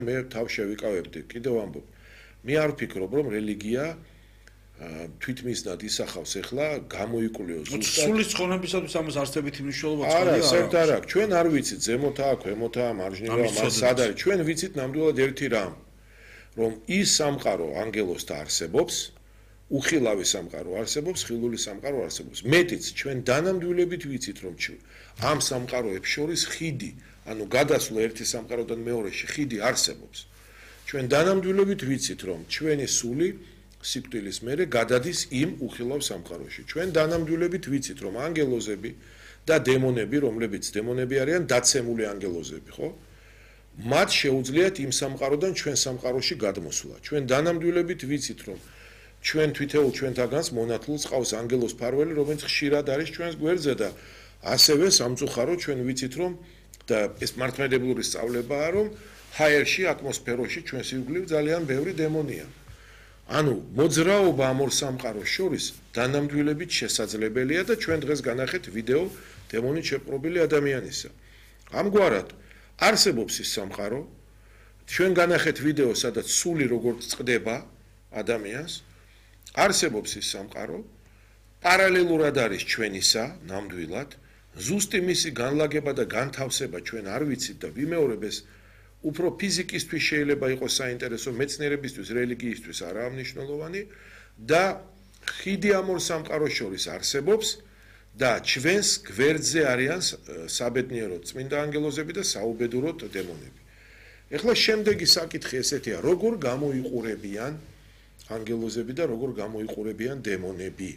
მე თავ შევიკავებდი, კიდევ ამბობ. მე არ ვფიქრობ, რომ რელიგია თვითმისნად ისახავს ახლა გამოიკულიო ზუსტად. სულის ცხონებისათვის ამას არსებითი მნიშვნელობა არა, საერთოდ არ აქვს. ჩვენ არ ვიცით ზემოთაა, ქვემოთაა, მარჯვნივაა, მას სად არის. ჩვენ ვიცით ნამდვილად ერთი რამ, რომ ის სამყარო ანგელოსთა არსებობს, უხილავი სამყარო არსებობს, ხილული სამყარო არსებობს. მეტიც ჩვენ დანამდვილებით ვიცით, რომ ამ სამყაროებს შორის ხიდი, ანუ გადასვლა ერთი სამყაროდან მეორეში ხიდი არსებობს. ჩვენ დანამდვილებით ვიცით, რომ ჩვენი სული სიკვდილის მერე გადადის იმ უხილავ სამყაროში. ჩვენ დანამდვილებით ვიცით, რომ ანგელოზები და დემონები, რომლებიც დემონები არიან დაცემული ანგელოზები, ხო? მათ შეუძლიათ იმ სამყაროდან ჩვენ სამყაროში გადმოსვლა. ჩვენ დანამდვილებით ვიცით, რომ ჩვენ თვითეულ ჩვენთაგანს მონათლულს ყავს ანგელოს ფარველი, რომელიც ხშირად არის ჩვენს გვერდზე და ასევე სამწუხაროდ ჩვენ ვიცით, რომ და ეს მართლმადიდებლური სწავლებაა, რომ ჰაერში, ატმოსფეროში ჩვენს ირგვლივ ძალიან ბევრი დემონია. ანუ მოძრაობა ამ ორ სამყაროს შორის დანამდვილებით შესაძლებელია და ჩვენ დღეს განახეთ ვიდეო დემონით შეპყრობილი ადამიანისა. ამგვარად არსებობს ის სამყარო, ჩვენ განახეთ ვიდეო, სადაც სული როგორც წყდება ადამიანს, არსებობს ის სამყარო, პარალელურად არის ჩვენისა, ნამდვილად, ზუსტი მისი განლაგება და განთავსება ჩვენ არ ვიცით და ვიმეორებ ეს უფრო ფიზიკისთვის შეიძლება იყოს საინტერესო, მეცნიერებისთვის, რელიგიისთვის არაა მნიშვნელოვანი და ხიდი ამ ორ სამყაროს შორის არსებობს და ჩვენს გვერდზე არიან საბედნიეროდ წმინდა ანგელოზები და საუბედუროდ დემონები. ეხლა შემდეგი საკითხი ესეთია, როგორ გამოიყურებიან ანგელოზები და როგორ გამოიყურებიან დემონები.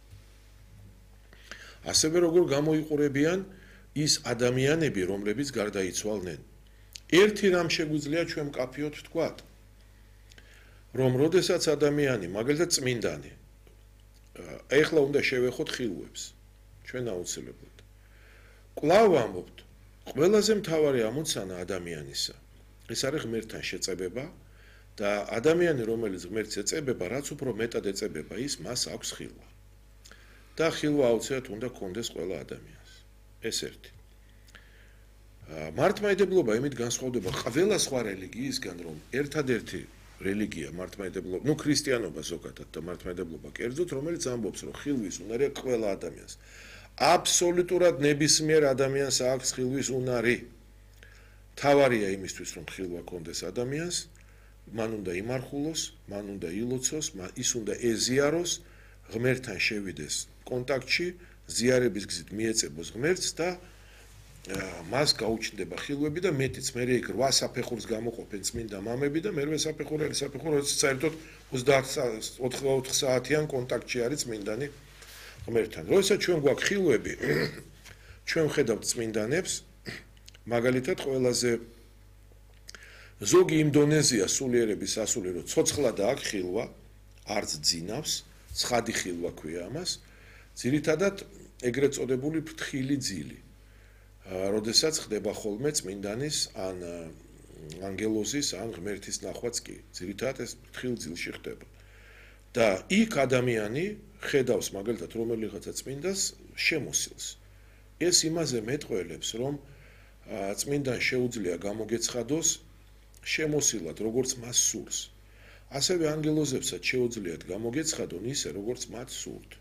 ასევე როგორ გამოიყურებიან ის ადამიანები, რომლებიც გარდაიცვალნენ. ერთი რამ შეგვიძლია ჩვენ მკაფიოდ ვთქვათ, რომ როდესაც ადამიანი, მაგალითად წმინდანი, ეხლა უნდა შევეხოთ ხილვებს, ჩვენ აუცილებლად. კვლავ ვამბობთ, ყველაზე მთავარი ამოცანა ადამიანისა, ეს არის ღმერთთან შეწებება და ადამიანი, რომელიც ღმერთს ეწებება, რაც უფრო მეტად ეწებება ის, მას აქვს ხილვა. და ხილვა აუცილებლად უნდა გქონდეს ყველა ადამიანს. ეს ერთი. მართლმადიდებლობა იმით განსხვავდება ყველა სხვა რელიგიისგან, რომ ერთადერთი რელიგია მართლმადიდებლობა, ქრისტიანობა ზოგადად და მართლმადიდებლობა კერძოდ, რომელიც ამბობს, რომ ხილვის უნარი აქვს ყველა ადამიანს. აბსოლუტურად ნებისმიერ ადამიანს აქვს ხილვის უნარი. თავარია იმისთვის, რომ ხილვა გქონდეს ადამიანს, მან უნდა იმარხულოს, მან უნდა ილოცოს, ის უნდა ეზიაროს, ღმერთთან შევიდეს კონტაქტში, ზიარების გზით მიეწებოს ღმერთს და მას გაუჩნდება ხილვები და მეტიც მე იქ 8 საფეხურს გამოყოფენ წმინდა მამები და მერვე საფეხური საერთოდ 24 საათიან კონტაქტში არის წმინდანი ღმერთთან. როდესაც ჩვენ გვაქვს ხილვები, ჩვენ ვხედავთ წმინდანებს, მაგალითად ყველაზე ზოგი იმ დონეზია სულიერების ასული, რომ ცოცხლად აქვს ხილვა, არც ძინავს, ცხადი ხილვა ქვია ამას, ძირითადად ეგრეთ წოდებული ფრთხილი ძილი. როდესაც ხდება ხოლმე წმინდანის ან ანგელოზის ან ღმერთის ნახვაც კი, ძირითადად ეს ფრთხილ ძილში ხდება. და იქ ადამიანი ხედავს მაგალითად რომელიღაცა წმინდას შემოსილს. ეს იმაზე მეტყველებს, რომ წმინდან შეუძლია გამოგეცხადოს შემოსილად, როგორც მას სურს. ასევე ანგელოზებსაც შეუძლიათ გამოგეცხადონ ისე, როგორც მათ სურთ.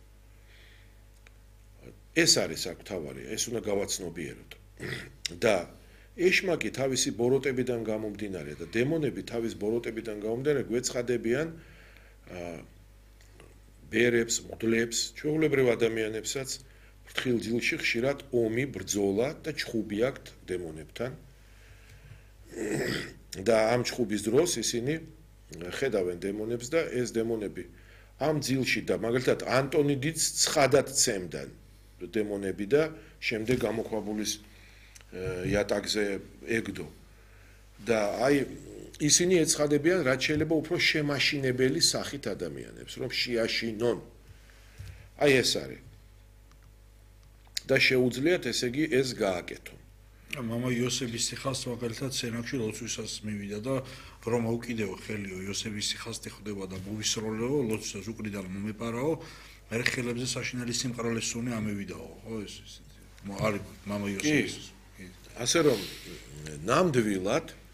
ეს არის აქ თავარია, ეს უნდა გავაცნობიეროთ. და ეშმაკი თავისი ბოროტებიდან გამომდინარე და დემონები თავის ბოროტებიდან გამომდინარე გვეცხადებიან ბერებს, მღვდლებს, ჩვეულებრივ ადამიანებსაც ფრთხილ ძილში ხშირად ომი, ბრძოლა და ჩხუბი აქვთ დემონებთან. და ამ ჩხუბის დროს ისინი ხედავენ დემონებს და ეს დემონები ამ ძილში და მაგალითად ანტონი დიდს ცხადად ცემდნენ დემონები და შემდეგ გამოქვაბულის იატაკზე ეგდო. და აი ისინი ეცხადებიან რაც შეიძლება უფრო შემაშინებელი სახით ადამიანებს, რომ შეაშინონ. აი ეს არის. და შეუძლიათ ესე იგი ეს გააკეთონ. მამა იოსების სიხას მაგალითად სენაკში ლოცვისას მივიდა და რომ აუკიდეო ხელიო იოსების სიხასტი ხდება და მოვისროლეო ლოცვისას უკრიდან მომეპარაო მე ხელებზე საშინელი სიმყრალეს სუნი ამევიდაო ხო ეს არის მამა იოსების ასე რომ ნამდვილად